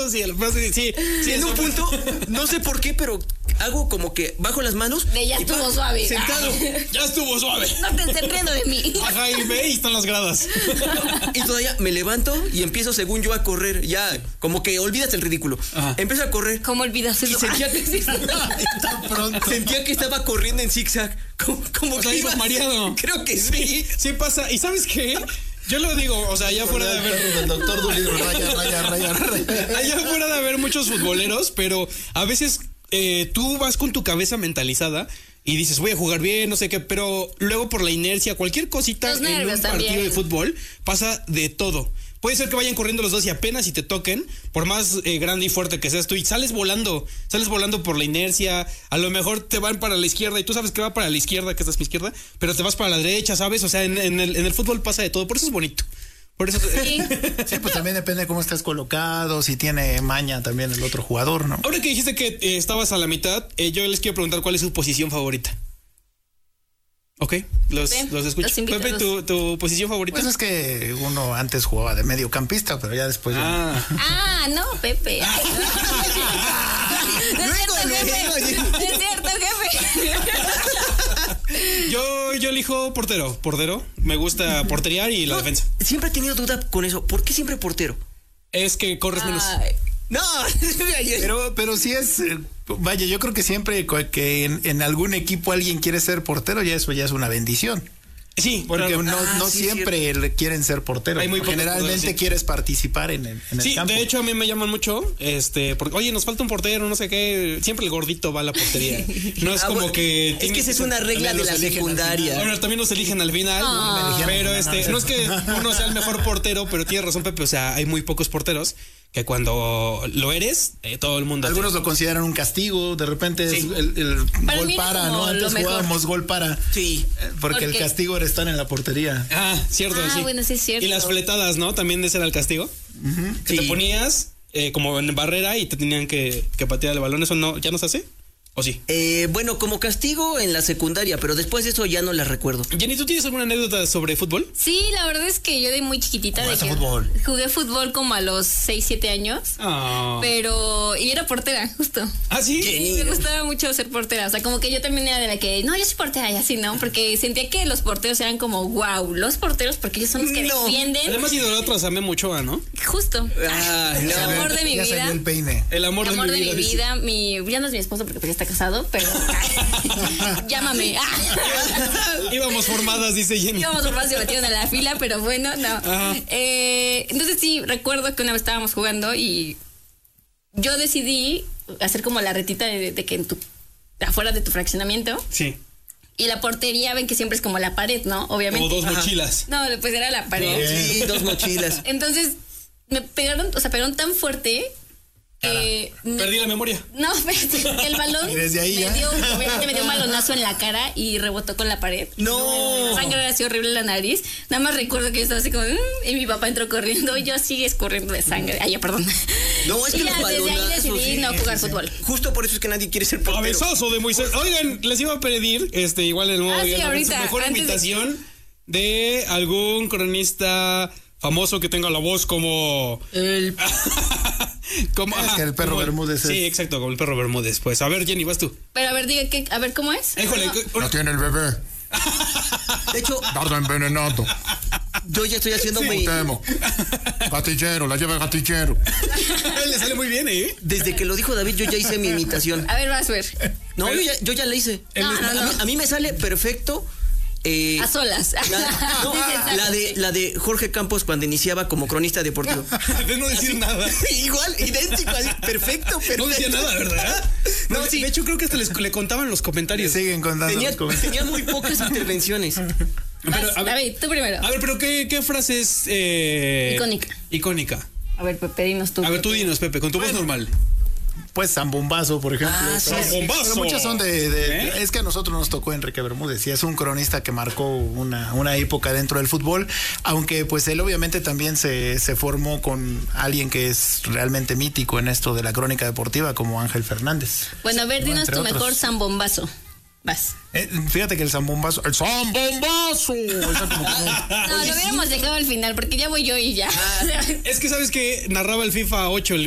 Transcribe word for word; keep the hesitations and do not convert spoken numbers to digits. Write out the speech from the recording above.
brazos y el brazo, sí. Sí, sí en un punto, no sé por qué, pero hago como que bajo las manos. De ya estuvo pa, suave. Sentado. Ya estuvo suave. No te estés riendo de mí. Ajá, y ve, y están las gradas. Y todavía me levanto y empiezo, según yo, a correr. Ya, como que olvidas el ridículo. Ajá. Empiezo a correr. ¿Cómo olvidas eso? Y sentía que, sentía que estaba corriendo en zigzag. Como, como o que sea, ibas mareado. Creo que sí. sí. Sí pasa. ¿Y sabes qué? Yo lo digo, o sea, allá fuera de haber... El doctor Dolittle, raya, raya, raya, raya. Allá fuera de haber muchos futboleros, pero a veces eh, tú vas con tu cabeza mentalizada y dices, voy a jugar bien, no sé qué, pero luego por la inercia, cualquier cosita Los en un partido también. de fútbol pasa de todo. Puede ser que vayan corriendo los dos y apenas si te toquen, por más eh, grande y fuerte que seas tú, y sales volando, sales volando por la inercia, a lo mejor te van para la izquierda y tú sabes que va para la izquierda, que esta es mi izquierda, pero te vas para la derecha, ¿sabes? O sea, en, en, el, en el fútbol pasa de todo, por eso es bonito. Por eso... Sí. Sí, pues también depende de cómo estés colocado, si tiene maña también el otro jugador, ¿no? Ahora que dijiste que eh, estabas a la mitad, eh, yo les quiero preguntar cuál es su posición favorita. Ok, los, Pepe, los escucho. los Pepe, ¿tu, ¿tu posición favorita? Pues es que uno antes jugaba de mediocampista, pero ya después... Ah, ah no, Pepe. No es cierto, jefe. No es cierto, jefe. Yo, yo elijo portero, portero. Me gusta porterear y la no, defensa. Siempre he tenido duda con eso. ¿Por qué siempre portero? Es que corres menos. Ay. No, pero, pero sí es, eh, vaya, yo creo que siempre que en, en algún equipo alguien quiere ser portero, ya eso ya es una bendición. Sí, porque claro. no, ah, no sí, siempre cierto. quieren ser porteros. Hay muy Generalmente sí. quieres participar en el, en sí, el campo. de hecho a mí me llaman mucho, este, porque oye, nos falta un portero, no sé qué, siempre el gordito va a la portería. No es ah, como bueno, que es que esa es una regla de la secundaria. Bueno, también nos eligen al final, Oh. pero este, no es que uno sea el mejor portero, pero tienes razón, Pepe, o sea, hay muy pocos porteros que cuando lo eres, eh, todo el mundo. Algunos te... lo consideran un castigo, de repente sí. es el, el Para gol para, ¿no? Antes jugábamos gol para. Sí. Porque el castigo era estar en la portería. Ah, cierto, Ah, sí. bueno, sí es cierto. Y las fletadas, ¿no? También ese era el castigo. Uh-huh. Que sí. te ponías eh, como en barrera y te tenían que, que patear el balón. ¿Eso no, ya no se hace? ¿O sí? Eh, bueno, como castigo en la secundaria, pero después de eso ya no la recuerdo. Jenny, ¿tú tienes alguna anécdota sobre fútbol? Sí, la verdad es que yo de muy chiquitita de que fútbol? jugué fútbol como a los seis, siete años. Oh. Pero, y era portera, justo. ¿Ah, sí? Jenny. Me gustaba mucho ser portera, o sea, como que yo también era de la que, no, yo soy portera y así, ¿no? Porque sentía que los porteros eran como, wow, los porteros, porque ellos son los que No. defienden. Además idolatras a Memo Ochoa, ¿no? Justo. Ah, el no. amor de mi Ya vida. salió el peine. El amor, El amor de, de mi mi vida. vida, mi, ya no es mi esposo porque pues ya está casado, pero llámame. Íbamos formadas, dice Jenny. Íbamos por más, se metieron a la fila, pero bueno, no. Eh, entonces sí, recuerdo que una vez estábamos jugando y yo decidí hacer como la retita de, de que en tu, afuera de tu fraccionamiento. Sí. Y la portería, ven que siempre es como la pared, ¿no? Obviamente. Como dos Ajá. mochilas. No, pues era la pared. Sí, dos mochilas. Entonces, me pegaron, o sea, pegaron tan fuerte que... Perdí la memoria. No, espérate, que el balón Y desde ahí me ya. dio, obviamente me dio un balonazo en la cara y rebotó con la pared. No. Sangre así horrible en la nariz. Nada más recuerdo que yo estaba así como, mm, y mi papá entró corriendo y yo sigue escurriendo de sangre. Ay, ya, perdón. No, es que Y los ya, desde ahí balonazos, decidí sí, no jugar sí, sí. fútbol. Justo por eso es que nadie quiere ser portero. Cabezazo de Moisés. Oigan, les iba a pedir, este, igual el nuevo Ah, sí, día, ahorita, su mejor antes de- imitación de... algún cronista famoso que tenga la voz como... El... como Es ajá, que el perro como Bermúdez Sí, es- exacto, como el perro Bermúdez. Pues, a ver, Jenny, vas tú. Pero a ver, diga, ¿qué? A ver, ¿cómo es? Híjole, No. que- No tiene el bebé. De hecho, Dardo envenenado. yo ya estoy haciendo mi... Temo. Gatillero, la lleva gatillero. le sale muy bien, ¿eh? Desde que lo dijo David, yo ya hice mi imitación. A ver, vas a ver. No, yo ya, yo ya la hice. No, no, A, mí, no. a mí me sale perfecto. Eh, A solas. La, no, Dice, la de la de Jorge Campos cuando iniciaba como cronista deportivo. De no decir nada. Igual, idéntico, así, perfecto, perfecto. No decía nada, ¿verdad? No, No, sí. De hecho, creo que hasta les, le contaban los comentarios. Siguen contando Tenía, los comentarios. tenía muy pocas intervenciones. Pero, Vas, a ver, David, tú primero. a ver, pero ¿qué, qué frase es eh, Icónica. Icónica. A ver, Pepe, dinos tú. A ver, tú dinos, Pepe, con tu voz normal. Pues Zambombazo, por ejemplo. Ah, sí. Zambombazo. Pero muchas son de... de- ¿Eh? Es que a nosotros nos tocó Enrique Bermúdez y es un cronista que marcó una, una época dentro del fútbol, aunque pues él obviamente también se, se formó con alguien que es realmente mítico en esto de la crónica deportiva, como Ángel Fernández. Bueno, a ver, dinos Entre tu otros. mejor zambombazo. Vas. Eh, fíjate que el Zambombazo... ¡El Zambombazo! Esa como que- No, lo hubiéramos dejado al final porque ya voy yo y ya. Es que sabes que narraba el FIFA ocho el